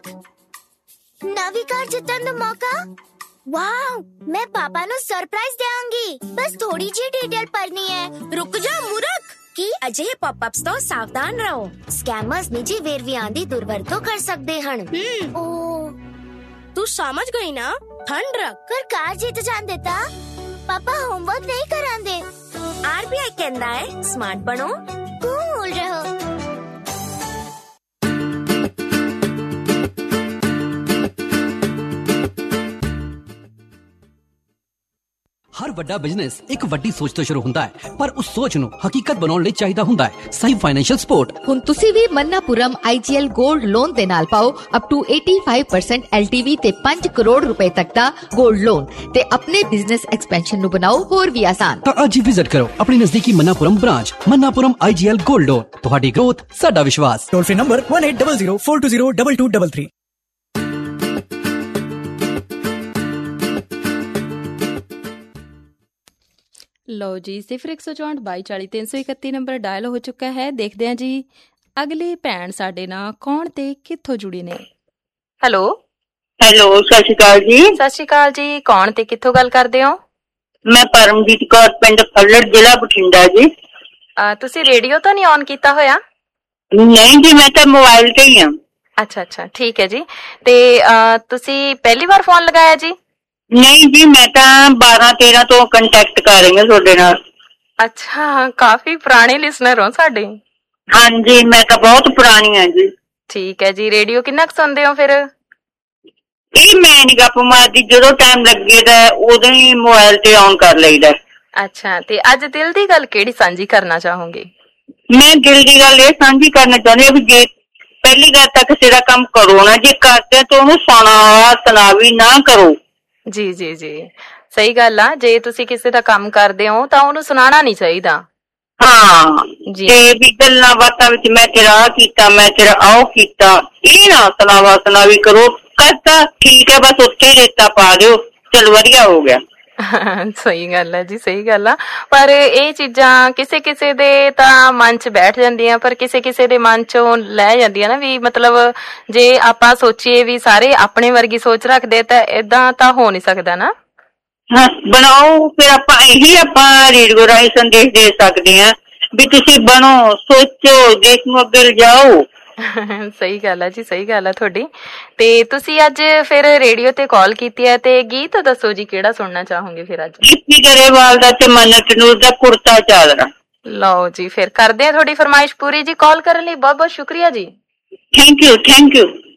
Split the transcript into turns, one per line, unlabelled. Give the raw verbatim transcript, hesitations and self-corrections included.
ਨਵੀਂ ਕਾਰ ਜਿੱਤਣ ਦਾ ਮੌਕਾ। ਵਾਓ, ਮੈਂ ਪਾਪਾ ਨੂੰ ਸਰਪ੍ਰਾਈਜ਼ ਦੇਵਾਂਗੀ। ਬਸ ਥੋੜੀ ਜਿਹੀ ਡਿਟੇਲ ਭਰਨੀ ਹੈ।
ਰੁਕ ਜਾ ਮੂਰਖ, ਕੀ ਅਜਿਹੇ ਪੌਪਅਪਸ ਤੋਂ ਸਾਵਧਾਨ ਰਹੋ।
ਸਕੈਮਰਸ ਨਿੱਜੀ ਵੇਰਵਿਆਂ ਦੀ ਦੁਰਵਰਤੋਂ ਕਰ ਸਕਦੇ ਹਨ। ਓ
ਤੂੰ ਸਮਝ ਗਈ ਨਾ? ਠੰਡ ਰੱਖ।
ਕਰ ਕਾਰ ਜਿੱਤ ਜਾਂਦੇ ਤਾਂ ਪਾਪਾ ਹੋਮਵਰਕ ਨਹੀਂ ਕਰਾਂਦੇ।
ਆਰਬੀਆਈ ਕਹਿੰਦਾ ਹੈ ਸਮਾਰਟ ਬਣੋ,
ਕੂਲ ਰਹੋ।
ਹਰ ਵੱਡਾ ਬਿਜ਼ਨਸ ਇੱਕ ਵੱਡੀ ਸੋਚ ਤੋਂ ਸ਼ੁਰੂ ਹੁੰਦਾ ਹੈ, ਪਰ ਉਸ ਸੋਚ ਨੂੰ ਹਕੀਕਤ ਬਣਾਉਣ ਲਈ ਚਾਹੀਦਾ ਹੁੰਦਾ ਹੈ ਸਹੀ ਫਾਈਨੈਂਸ਼ੀਅਲ ਸਪੋਰਟ।
ਹੁਣ ਤੁਸੀਂ ਵੀ ਮन्नापुरम ਆਈਜੀਐਲ 골ਡ ਲੋਨ ਦੇ ਨਾਲ ਪਾਓ ਅਪ ਟੂ ਪਚਾਸੀ ਪਰਸੈਂਟ ਐਲਟੀਵੀ ਤੇ ਪੰਜ ਕਰੋੜ ਰੁਪਏ ਤੱਕ ਦਾ 골ਡ ਲੋਨ ਤੇ ਆਪਣੇ ਬਿਜ਼ਨਸ ਐਕਸਪੈਂਸ਼ਨ ਨੂੰ ਬਣਾਓ ਹੋਰ ਵੀ ਆਸਾਨ।
ਤਾਂ ਅੱਜ ਹੀ ਵਿਜ਼ਿਟ ਕਰੋ ਆਪਣੀ ਨਜ਼ਦੀਕੀ ਮन्नापुरम ਬ੍ਰਾਂਚ। मन्नापुरम ਆਈਜੀਐਲ 골ਡ ਲੋਨ, ਤੁਹਾਡੀ ਗ੍ਰੋਥ ਸਾਡਾ ਵਿਸ਼ਵਾਸ।
Toll free number one eight zero zero four two zero two two three three।
ਲਓ ਜੀ, ਸਿਫਰ ਇੱਕ ਸੌ ਚੌਂਹਠ ਬਾਈ ਚਾਲੀ ਤਿੰਨ ਸੌ ਇਕੱਤੀ ਨੰਬਰ ਡਾਇਲ ਹੋ ਚੁੱਕਾ ਹੈ। ਦੇਖਦੇ ਹਾਂ ਜੀ ਅਗਲੀ ਭੈਣ ਸਾਡੇ ਨਾਲ ਕੌਣ ਤੇ ਕਿੱਥੋਂ ਜੁੜੀ ਨੇ। ਹੈਲੋ
ਹੈਲੋ, ਸਤਿ ਸ਼੍ਰੀ ਅਕਾਲ ਜੀ।
ਸਤਿ ਸ਼੍ਰੀ ਅਕਾਲ ਜੀ, ਕੌਣ ਤੇ ਕਿੱਥੋਂ ਗੱਲ ਕਰਦੇ ਹੋ?
ਮੈਂ ਪਰਮਜੀਤ ਕੌਰ, ਪਿੰਡ ਫੱਲੜ, ਜ਼ਿਲ੍ਹਾ ਬਠਿੰਡਾ ਜੀ।
ਤੁਸੀਂ ਰੇਡੀਓ ਤਾਂ ਨਹੀਂ ਔਨ ਕੀਤਾ ਹੋਇਆ?
ਨਹੀਂ ਜੀ, ਮੈਂ ਤਾਂ ਮੋਬਾਈਲ ਤੇ ਹੀ ਹਾਂ।
ਅੱਛਾ ਅੱਛਾ, ਠੀਕ ਹੈ ਜੀ। ਤੇ ਤੁਸੀਂ ਪਹਿਲੀ ਵਾਰ ਫੋਨ ਲਗਾਇਆ ਜੀ?
ਨਹੀਂ ਜੀ, ਮੈਂ ਤਾਂ ਬਾਰਾਂ ਤੇਰਾਂ ਤੋਂ ਕੰਟੈਕਟ ਕਰ ਰਹੀ ਹਾਂ ਤੁਹਾਡੇ ਨਾਲ।
ਅੱਛਾ, ਕਾਫੀ ਪੁਰਾਣੇ ਲਿਸਨਰ ਹੋ ਸਾਡੇ।
ਹਾਂਜੀ, ਮੈਂ ਤਾਂ ਬਹੁਤ ਪੁਰਾਣੀ ਹਾਂ ਜੀ।
ਠੀਕ ਹੈ ਜੀ। ਰੇਡੀਓ ਕਿੰਨਾ ਕੁ ਸੁਣਦੇ ਹੋ ਫਿਰ?
ਇਹ ਮੈਂ ਨੀ ਗੱਪ ਮਾਰਦੀ, ਜਦੋਂ ਟਾਈਮ ਲੱਗੇਦਾ ਉਦੋਂ ਹੀ ਮੋਬਾਈਲ ਤੇ ਔਨ ਕਰ ਲਈਦਾ।
ਅੱਛਾ, ਤੇ ਅੱਜ ਦਿਲ ਦੀ ਗੱਲ ਕਿਹੜੀ ਸਾਂਝੀ ਕਰਨਾ ਚਾਹੋਗੇ?
ਮੈਂ ਦਿਲ ਦੀ ਗੱਲ ਇਹ ਸਾਂਝੀ ਕਰਨਾ ਚਾਹੁੰਦੀ ਹਾਂ ਵੀ ਜੇ ਪਹਿਲੀ ਗੱਲ ਤਾਂ ਕਿਸੇ ਦਾ ਕੰਮ ਕਰੋ ਨਾ, ਜੇ ਕਰਦੇ ਤਾਂ ਉਹਨੂੰ ਸੁਣਾ ਸੁਣਾ ਵੀ ਨਾ ਕਰੋ।
ਜੀ ਜੀ ਜੀ, ਸਹੀ ਗੱਲ ਆ। ਜੇ ਤੁਸੀਂ ਕਿਸੇ ਦਾ ਕੰਮ ਕਰਦੇ ਹੋ ਤਾਂ ਉਹਨੂੰ ਸੁਣਾਉਣਾ ਨੀ ਚਾਹੀਦਾ।
ਹਾਂ
ਜੀ,
ਤੇ ਵੀ ਗੱਲਾਂ ਬਾਤਾਂ ਵਿੱਚ ਮੈਂ ਤੇਰਾ ਆਹ ਕੀਤਾ, ਮੈਂ ਤੇਰਾ ਆਹ ਕੀਤਾ, ਇਹ ਨਾ ਸੁਣਾਵਾ ਸੁਣਾਵੀ ਕਰੋ। ਕਰਤਾ ਠੀਕ ਹੈ, ਬਸ ਉੱਥੇ ਹੀ ਰੇਤਾ ਪਾ ਦਿਓ, ਚਲ ਵਧੀਆ ਹੋ ਗਿਆ।
ਸਹੀ ਗੱਲ ਹੈ ਜੀ, ਸਹੀ ਗੱਲ ਆ। ਪਰ ਇਹ ਚੀਜ਼ਾਂ ਕਿਸੇ ਕਿਸੇ ਦੇ ਤਾਂ ਮਨ ਚ ਬੈਠ ਜਾਂਦੀਆਂ, ਪਰ ਕਿਸੇ ਕਿਸੇ ਦੇ ਮਨ ਚੋਂ ਲੈ ਜਾਂਦੀਆਂ ਨਾ। ਵੀ ਮਤਲਬ ਜੇ ਆਪਾਂ ਸੋਚੀਏ ਵੀ ਸਾਰੇ ਆਪਣੇ ਵਰਗੀ ਸੋਚ ਰੱਖਦੇ ਤਾਂ ਏਦਾਂ ਤਾਂ ਹੋ ਨੀ ਸਕਦਾ ਨਾ।
ਹਾਂ, ਬਣਾਓ ਫਿਰ। ਆਪਾਂ ਇਹੀ ਆਪਾਂ ਰੇਡੀਓ ਰਾਹੀਂ ਸੰਦੇਸ਼ ਦੇ ਸਕਦੇ ਹਾਂ ਵੀ ਤੁਸੀਂ ਬਣੋ, ਸੋਚੋ, ਦੇਸ਼ ਨੂੰ ਅੱਗੇ ਲਿਜਾਓ।
ਸਹੀ ਗੱਲ ਹੈ ਜੀ, ਸਹੀ ਗੱਲ ਹੈ ਤੁਹਾਡੀ। ਤੇ ਤੁਸੀਂ ਅੱਜ ਫਿਰ ਰੇਡੀਓ ਤੇ ਕਾਲ ਕੀਤੀ ਹੈ, ਤੇ ਗੀਤ ਦੱਸੋ ਜੀ ਕਿਹੜਾ ਸੁਣਨਾ ਚਾਹੋਗੇ ਫਿਰ ਅੱਜ?
ਗਿੱਪੀ ਗਰੇਵਾਲ ਦਾ ਤੇ ਮੰਨਤ ਨੂਰ ਦਾ ਕੁੜਤਾ ਚਾਦਰਾ।
ਲਓ ਜੀ, ਫਿਰ ਕਰਦੇ ਆ ਤੁਹਾਡੀ ਫਰਮਾਇਸ਼ ਪੂਰੀ ਜੀ। ਕਾਲ ਕਰਨ ਲਈ ਬਹੁਤ ਬਹੁਤ ਸ਼ੁਕਰੀਆ ਜੀ।
Thank you, thank you.